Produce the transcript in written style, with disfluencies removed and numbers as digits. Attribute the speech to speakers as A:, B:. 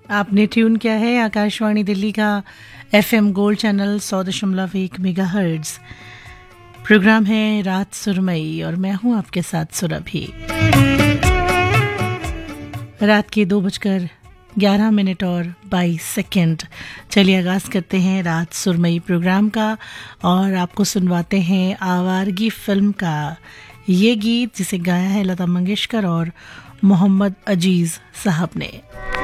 A: आपने ट्यून किया है आकाशवाणी दिल्ली का FM gold channel 100.1 megahertz. Programme है रात सुरमई और मैं हूं आपके साथ सुरभि। रात के 2:11 और 22 सेकंड। चलिए आगाज करते हैं रात सुरमई प्रोग्राम का और आपको सुनवाते हैं आवारगी फिल्म का ये गीत जिसे गाया है लता मंगेशकर और मोहम्मद अजीज साहब ने।